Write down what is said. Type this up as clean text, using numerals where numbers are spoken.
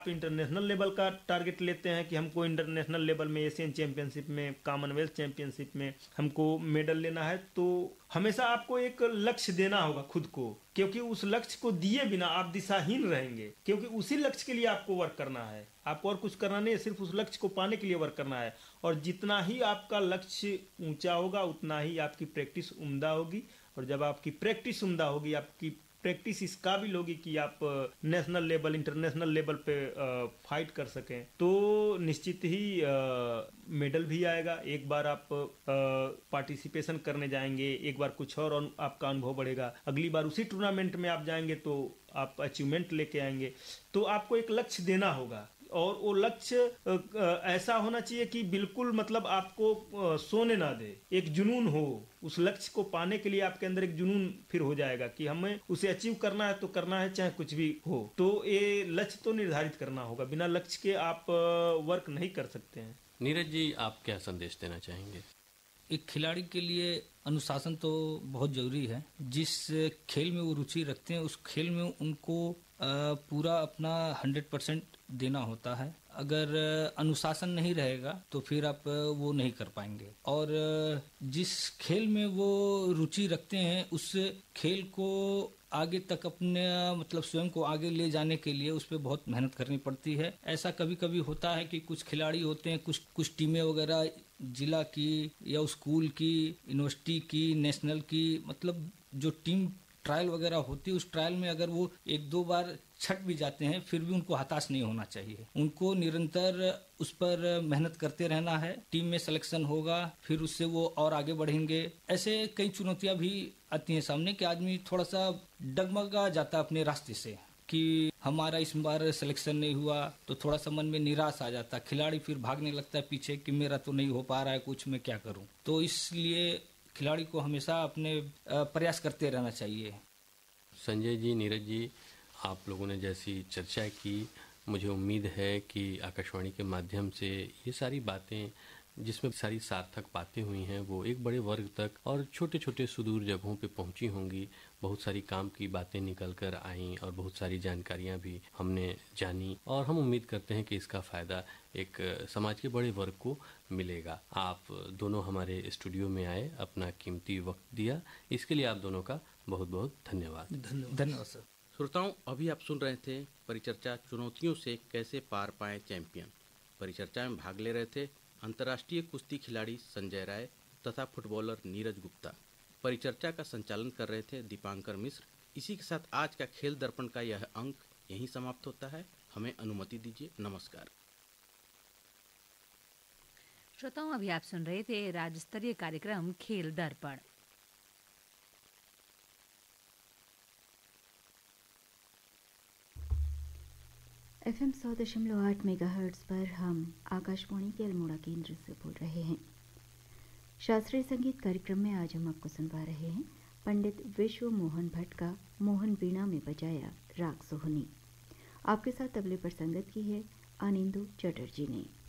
International level का target लेते हैं कि हमको इंटरनेशनल लेवल में, एशियन चैंपियनशिप में, कॉमनवेल्थ चैंपियनशिप में हमको मेडल लेना है, तो हमेशा आपको एक लक्ष्य देना होगा खुद को, क्योंकि उस लक्ष्य को दिए बिना आप दिशाहीन रहेंगे, क्योंकि उसी लक्ष्य के लिए आपको वर्क करना है। आपको और कुछ करना नहीं है, सिर्फ उस लक्ष्य को पाने के लिए वर्क करना है। और जितना ही आपका लक्ष्य ऊंचा होगा उतना ही आपकी प्रैक्टिस उम्दा होगी, और जब आपकी प्रैक्टिस उम्दा होगी, आपकी प्रैक्टिस इस काबिल होगी कि आप नेशनल लेवल, इंटरनेशनल लेवल पे फाइट कर सकें, तो निश्चित ही मेडल भी आएगा। एक बार आप पार्टिसिपेशन करने जाएंगे, एक बार कुछ और आपका अनुभव बढ़ेगा, अगली बार उसी टूर्नामेंट में आप जाएंगे तो आप अचीवमेंट लेके आएंगे। तो आपको एक लक्ष्य देना होगा, और वो लक्ष्य ऐसा होना चाहिए कि बिल्कुल मतलब आपको सोने ना दे, एक जुनून हो। उस लक्ष्य को पाने के लिए आपके अंदर एक जुनून फिर हो जाएगा कि हमें उसे अचीव करना है तो करना है, चाहे कुछ भी हो। तो ये लक्ष्य तो निर्धारित करना होगा, बिना लक्ष्य के आप वर्क नहीं कर सकते हैं। नीरज जी, आप क्या संदेश देना चाहेंगे? एक खिलाड़ी के लिए अनुशासन तो बहुत जरूरी है। जिस खेल में वो रुचि रखते हैं उस खेल में उनको पूरा अपना 100% देना होता है। अगर अनुशासन नहीं रहेगा तो फिर आप वो नहीं कर पाएंगे। और जिस खेल में वो रुचि रखते हैं उस खेल को आगे तक अपने मतलब स्वयं को आगे ले जाने के लिए उस पर बहुत मेहनत करनी पड़ती है। ऐसा कभी कभी होता है कि कुछ खिलाड़ी होते हैं, कुछ टीमें वगैरह जिला की या स्कूल की, यूनिवर्सिटी की, नेशनल की, मतलब जो टीम ट्रायल वगैरह होती है उस ट्रायल में अगर वो 1-2 बार छट भी जाते हैं फिर भी उनको हताश नहीं होना चाहिए। उनको निरंतर उस पर मेहनत करते रहना है। टीम में सिलेक्शन होगा, फिर उससे वो और आगे बढ़ेंगे। ऐसे कई चुनौतियां भी आती हैं सामने कि आदमी थोड़ा सा डगमगा जाता है अपने रास्ते से कि हमारा इस बार सिलेक्शन नहीं हुआ, तो थोड़ा सा मन में निराश आ जाता है। खिलाड़ी फिर भागने लगता है पीछे कि मेरा तो नहीं हो पा रहा है कुछ, मैं क्या करूं। तो इसलिए खिलाड़ी को हमेशा अपने प्रयास करते रहना चाहिए। संजय जी, नीरज जी, आप लोगों ने जैसी चर्चा की, मुझे उम्मीद है कि आकाशवाणी के माध्यम से ये सारी बातें, जिसमें सारी सार्थक बातें हुई हैं, वो एक बड़े वर्ग तक और छोटे छोटे सुदूर जगहों पे पहुंची होंगी। बहुत सारी काम की बातें निकल कर आईं और बहुत सारी जानकारियां भी हमने जानी, और हम उम्मीद करते हैं कि इसका फ़ायदा एक समाज के बड़े वर्ग को मिलेगा। आप दोनों हमारे स्टूडियो में आए, अपना कीमती वक्त दिया, इसके लिए आप दोनों का बहुत बहुत धन्यवाद। धन्यवाद सर। श्रोताओं, अभी आप सुन रहे थे परिचर्चा चुनौतियों से कैसे पार पाए चैंपियन। परिचर्चा में भाग ले रहे थे अंतर्राष्ट्रीय कुश्ती खिलाड़ी संजय राय तथा फुटबॉलर नीरज गुप्ता। परिचर्चा का संचालन कर रहे थे दीपांकर मिश्र। इसी के साथ आज का खेल दर्पण का यह अंक यहीं समाप्त होता है। हमें अनुमति दीजिए। नमस्कार। श्रोताओं, अभी आप सुन रहे थे राज्य स्तरीय कार्यक्रम खेल दर्पण। FM 100.8 मेगाहर्ट्ज़ पर हम आकाशवाणी के अल्मोड़ा केंद्र से बोल रहे हैं। शास्त्रीय संगीत कार्यक्रम में आज हम आपको सुनवा रहे हैं पंडित विश्व मोहन भट्ट का मोहन वीणा में बजाया राग सोहनी। आपके साथ तबले पर संगत की है आनंदू चटर्जी ने।